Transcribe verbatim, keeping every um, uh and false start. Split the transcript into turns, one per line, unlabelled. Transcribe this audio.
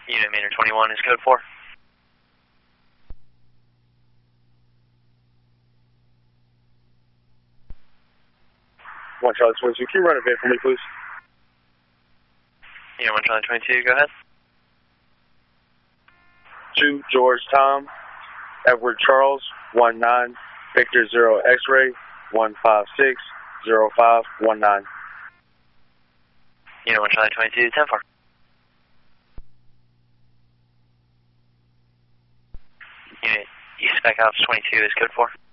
Unit Manor twenty-one is code four.
one Charlie twenty-two, can you run a vet for me, please?
Unit one Charlie twenty-two, go ahead.
two George Tom, Edward Charles, one nine, Victor zero X-ray, one five six, zero five one nine.
Unit one Charlie twenty-two, ten four. Unit East Spec Ops twenty-two is code four.